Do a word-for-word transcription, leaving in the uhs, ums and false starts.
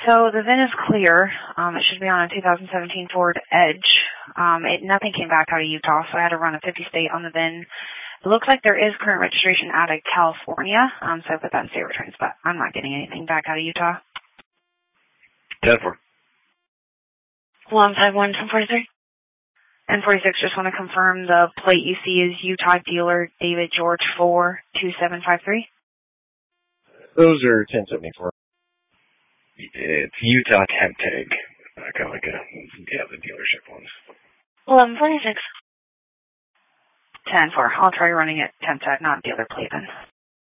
So the V I N is clear. Um, it should be on a two thousand seventeen Ford Edge. Um, it, nothing came back out of Utah, so I had to run a fifty state on the V I N. It looks like there is current registration out of California, um, so I put that in state returns, but I'm not getting anything back out of Utah. ten four. one five one ten forty-three. And forty-six, just want to confirm the plate you see is Utah dealer David George four two seven five three. Those are ten seventy-four. It's Utah Temp Tag. Uh, kind of like a, yeah, the dealership ones. eleven forty-six. ten four. I'll try running it temp tag, not dealer plate then.